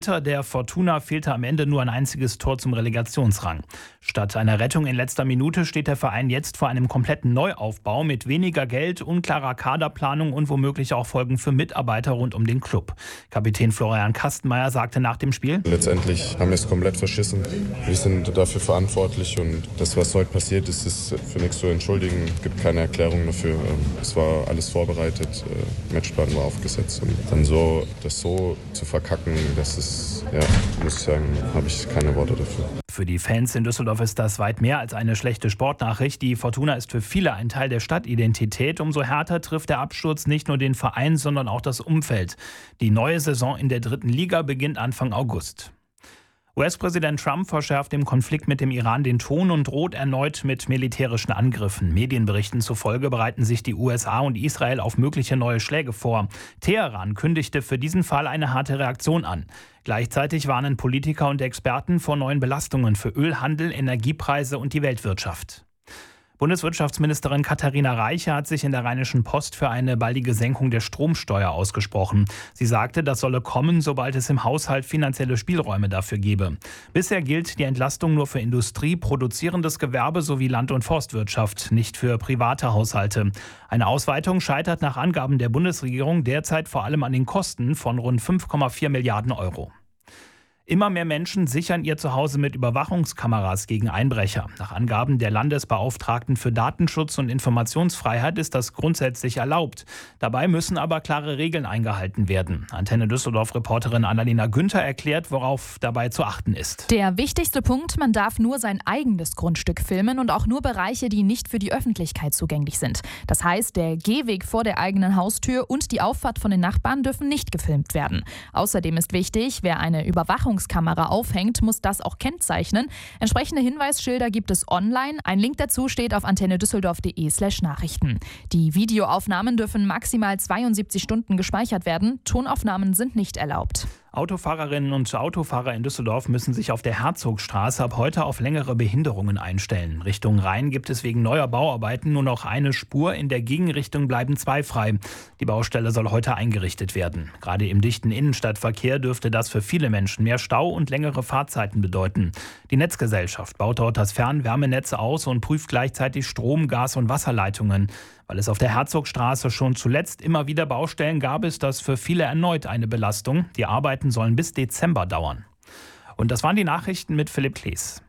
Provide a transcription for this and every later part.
Der Fortuna fehlte am Ende nur ein einziges Tor zum Relegationsrang. Statt einer Rettung in letzter Minute steht der Verein jetzt vor einem kompletten Neuaufbau mit weniger Geld, unklarer Kaderplanung und womöglich auch Folgen für Mitarbeiter rund um den Club. Kapitän Florian Kastenmeier sagte nach dem Spiel: Letztendlich haben wir es komplett verschissen. Wir sind dafür verantwortlich und das, was heute passiert ist, ist für nichts zu entschuldigen. Es gibt keine Erklärung dafür. Es war alles vorbereitet, Matchplan war aufgesetzt und dann das so zu verkacken, das ist, ja, muss ich sagen, habe ich keine Worte dafür. Für die Fans in Düsseldorf ist das weit mehr als eine schlechte Sportnachricht. Die Fortuna ist für viele ein Teil der Stadtidentität. Umso härter trifft der Absturz nicht nur den Verein, sondern auch das Umfeld. Die neue Saison in der 3. Liga beginnt Anfang August. US-Präsident Trump verschärft im Konflikt mit dem Iran den Ton und droht erneut mit militärischen Angriffen. Medienberichten zufolge bereiten sich die USA und Israel auf mögliche neue Schläge vor. Teheran kündigte für diesen Fall eine harte Reaktion an. Gleichzeitig warnen Politiker und Experten vor neuen Belastungen für Ölhandel, Energiepreise und die Weltwirtschaft. Bundeswirtschaftsministerin Katharina Reiche hat sich in der Rheinischen Post für eine baldige Senkung der Stromsteuer ausgesprochen. Sie sagte, das solle kommen, sobald es im Haushalt finanzielle Spielräume dafür gebe. Bisher gilt die Entlastung nur für Industrie, produzierendes Gewerbe sowie Land- und Forstwirtschaft, nicht für private Haushalte. Eine Ausweitung scheitert nach Angaben der Bundesregierung derzeit vor allem an den Kosten von rund 5,4 Milliarden Euro. Immer mehr Menschen sichern ihr Zuhause mit Überwachungskameras gegen Einbrecher. Nach Angaben der Landesbeauftragten für Datenschutz und Informationsfreiheit ist das grundsätzlich erlaubt. Dabei müssen aber klare Regeln eingehalten werden. Antenne Düsseldorf-Reporterin Annalena Günther erklärt, worauf dabei zu achten ist. Der wichtigste Punkt: Man darf nur sein eigenes Grundstück filmen und auch nur Bereiche, die nicht für die Öffentlichkeit zugänglich sind. Das heißt, der Gehweg vor der eigenen Haustür und die Auffahrt von den Nachbarn dürfen nicht gefilmt werden. Außerdem ist wichtig, wer eine Überwachungskamera aufhängt, muss das auch kennzeichnen. Entsprechende Hinweisschilder gibt es online. Ein Link dazu steht auf antennedüsseldorf.de/Nachrichten. Die Videoaufnahmen dürfen maximal 72 Stunden gespeichert werden. Tonaufnahmen sind nicht erlaubt. Autofahrerinnen und Autofahrer in Düsseldorf müssen sich auf der Herzogstraße ab heute auf längere Behinderungen einstellen. Richtung Rhein gibt es wegen neuer Bauarbeiten nur noch eine Spur. In der Gegenrichtung bleiben 2 frei. Die Baustelle soll heute eingerichtet werden. Gerade im dichten Innenstadtverkehr dürfte das für viele Menschen mehr Stau und längere Fahrzeiten bedeuten. Die Netzgesellschaft baut dort das Fernwärmenetz aus und prüft gleichzeitig Strom-, Gas- und Wasserleitungen. Weil es auf der Herzogstraße schon zuletzt immer wieder Baustellen gab, ist das für viele erneut eine Belastung. Die Arbeiten sollen bis Dezember dauern. Und das waren die Nachrichten mit Philipp Klees.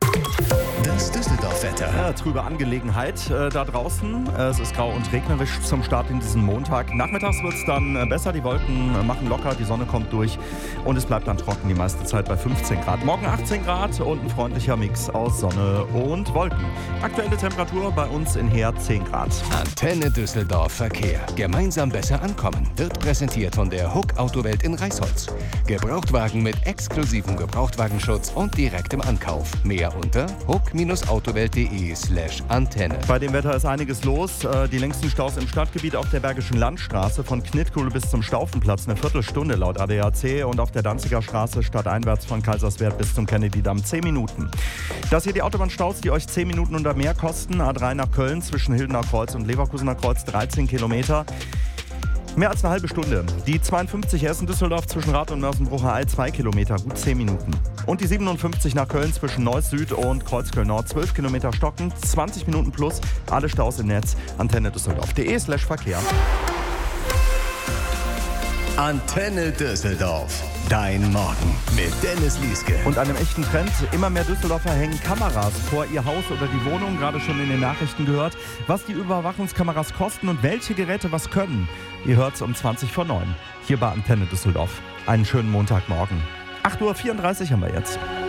Das Düsseldorf-Wetter. Ja, trübe Angelegenheit da draußen. Es ist grau und regnerisch zum Start in diesen Montag. Nachmittags wird es dann besser. Die Wolken machen locker, die Sonne kommt durch und es bleibt dann trocken die meiste Zeit bei 15 Grad. Morgen 18 Grad und ein freundlicher Mix aus Sonne und Wolken. Aktuelle Temperatur bei uns in Heer 10 Grad. Antenne Düsseldorf Verkehr. Gemeinsam besser ankommen. Wird präsentiert von der Huck Autowelt in Reisholz. Gebrauchtwagen mit exklusivem Gebrauchtwagenschutz und direktem Ankauf. Mehr unter huck-autowelt.de/Antenne. Bei dem Wetter ist einiges los. Die längsten Staus im Stadtgebiet auf der Bergischen Landstraße von Knittkuhle bis zum Staufenplatz eine Viertelstunde laut ADAC und auf der Danziger Straße stadteinwärts von Kaiserswerth bis zum Kennedy-Damm 10 Minuten. Das hier die Autobahnstaus, die euch 10 Minuten oder mehr kosten. A3 nach Köln zwischen Hildener Kreuz und Leverkusener Kreuz 13 Kilometer. Mehr als eine halbe Stunde. Die 52 Essen-Düsseldorf zwischen Rath und Mörsenbrucher All 2 Kilometer, gut 10 Minuten. Und die 57 nach Köln zwischen Neuss Süd und Kreuzköln Nord 12 Kilometer stocken, 20 Minuten plus, alle Staus im Netz, antennedüsseldorf.de/Verkehr. Antenne Düsseldorf. Dein Morgen mit Dennis Lieske. Und einem echten Trend, immer mehr Düsseldorfer hängen Kameras vor ihr Haus oder die Wohnung, gerade schon in den Nachrichten gehört. Was die Überwachungskameras kosten und welche Geräte was können, ihr hört es um 20:09 hier bei Antenne Düsseldorf. Einen schönen Montagmorgen. 8:34 Uhr haben wir jetzt.